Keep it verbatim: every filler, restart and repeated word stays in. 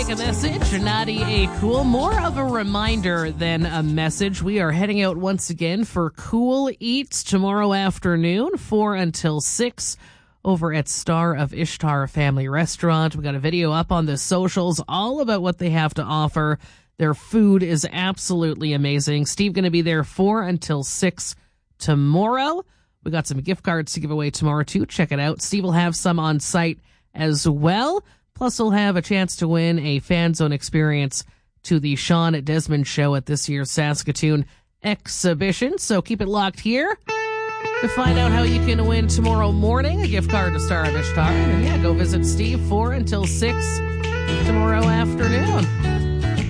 A message, not a cool, more of a reminder than a message. We are heading out once again for Cool Eats tomorrow afternoon, four until six, over at Star of Ishtar Family Restaurant. We got a video up on the socials all about what they have to offer. Their food is absolutely amazing. Steve going to be there four until six tomorrow. We got some gift cards to give away tomorrow too. Check it out. Steve will have some on site as well. Plus, we'll have a chance to win a Fan Zone experience to the Sean Desmond Show at this year's Saskatoon exhibition. So keep it locked here to find out how you can win tomorrow morning a gift card to Star of Ishtar. And yeah, go visit Steve four until six tomorrow afternoon.